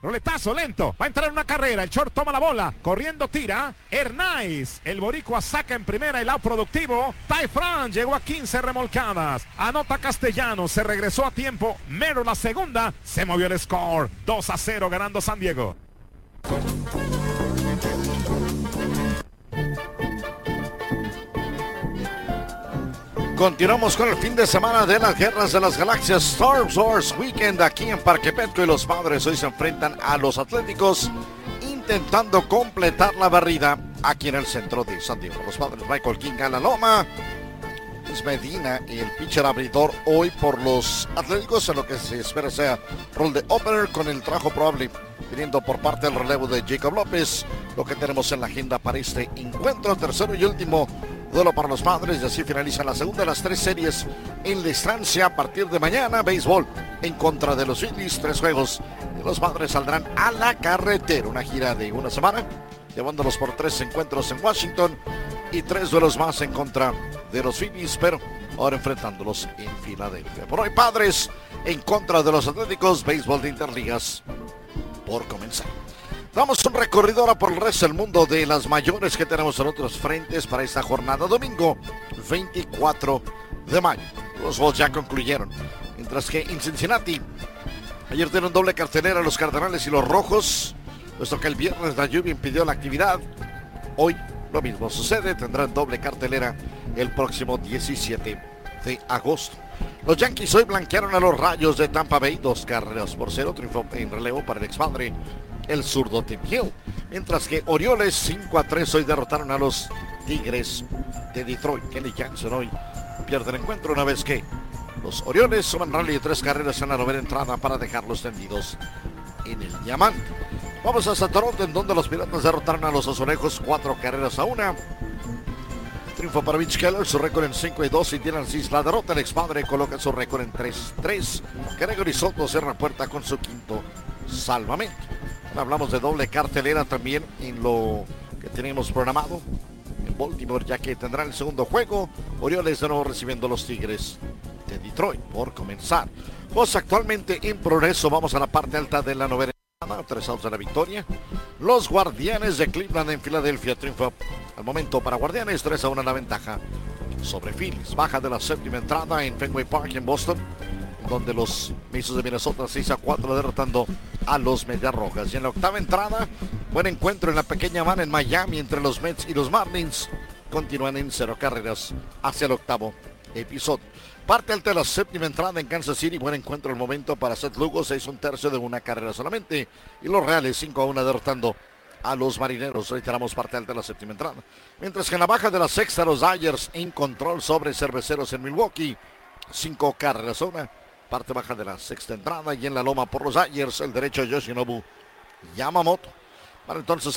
roletazo lento, va a entrar en una carrera, el short toma la bola, corriendo tira, Hernáiz, el boricua saca en primera el out productivo, Ty France llegó a 15 remolcadas, anota Castellanos, se regresó a tiempo, Mero la segunda, se movió el score, 2-0 ganando San Diego. Continuamos con el fin de semana de las Guerras de las Galaxias Star Wars Weekend aquí en Parque Petco, y los Padres hoy se enfrentan a los Atléticos intentando completar la barrida aquí en el centro de San Diego. Los Padres, Michael King a la loma, es Medina y el pitcher abridor hoy por los Atléticos, en lo que se espera sea rol de opener, con el trabajo probable viniendo por parte del relevo de Jacob López. Lo que tenemos en la agenda para este encuentro, tercero y último duelo para los Padres, y así finaliza la segunda de las 3 series en la estancia. A partir de mañana, béisbol en contra de los Phillies, 3 juegos, y los Padres saldrán a la carretera, una gira de una semana, llevándolos por 3 encuentros en Washington y 3 duelos más en contra de los Phillies, pero ahora enfrentándolos en Filadelfia. Por hoy, Padres en contra de los Atléticos, béisbol de Interligas por comenzar. Damos un recorrido ahora por el resto del mundo de las mayores que tenemos en otros frentes para esta jornada, domingo 24 de mayo. Los juegos ya concluyeron, mientras que en Cincinnati ayer dieron doble cartelera los Cardenales y los Rojos, puesto que el viernes la lluvia impidió la actividad. Hoy lo mismo sucede, tendrán doble cartelera el próximo 17 de agosto. Los Yankees hoy blanquearon a los Rayos de Tampa Bay 2-0, triunfo en relevo para el expadre, el zurdo Tim Hill, mientras que Orioles 5-3 hoy derrotaron a los Tigres de Detroit. Kenny Jackson hoy pierde el encuentro, una vez que los Orioles suman rally de 3 carreras en la novena entrada para dejarlos tendidos en el diamante. Vamos hasta Toronto, en donde los Piratas derrotaron a los Azulejos 4-1. Triunfo para Mitch Keller, su récord en 5-2, y Dylan Cease la derrota. El expadre coloca su récord en 3-3. Gregory Soto cierra puerta con su quinto salvamento. Hablamos de doble cartelera también en lo que tenemos programado en Baltimore, ya que tendrán el segundo juego. Orioles de nuevo recibiendo los Tigres de Detroit por comenzar. Pues actualmente en progreso, vamos a la parte alta de la novena entrada, 3 outs de la victoria. Los Guardianes de Cleveland en Filadelfia, triunfo al momento para Guardianes, 3-1 la ventaja sobre Phillies. Baja de la séptima entrada en Fenway Park en Boston, donde los Mets de Minnesota 6-4 derrotando a los Medias Rojas. Y en la octava entrada, buen encuentro en la pequeña Habana en Miami entre los Mets y los Marlins. Continúan en 0 carreras hacia el octavo episodio. Parte alta de la séptima entrada en Kansas City, buen encuentro al momento para Seth Lugo, 6 1/3 de una carrera solamente. Y los Reales 5-1 derrotando a los Marineros. Reiteramos, parte alta de la séptima entrada. Mientras que en la baja de la sexta, los Dodgers en control sobre Cerveceros en Milwaukee, 5 carreras a 1. Parte baja de la sexta entrada, y en la loma por los Dodgers, el derecho Yoshinobu Yamamoto. Para entonces